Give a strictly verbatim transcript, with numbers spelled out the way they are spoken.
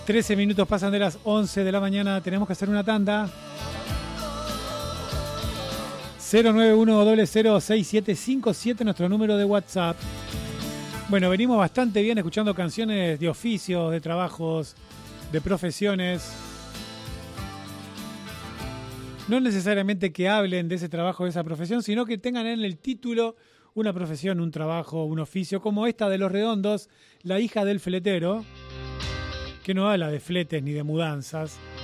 trece minutos pasan de las once de la mañana. Tenemos que hacer una tanda. cero nueve uno cero cero seis siete cinco siete, nuestro número de WhatsApp. Bueno, venimos bastante bien escuchando canciones de oficios, de trabajos, de profesiones. No necesariamente que hablen de ese trabajo, de esa profesión, sino que tengan en el título una profesión, un trabajo, un oficio, como esta de Los Redondos, La hija del fletero, que no habla de fletes ni de mudanzas,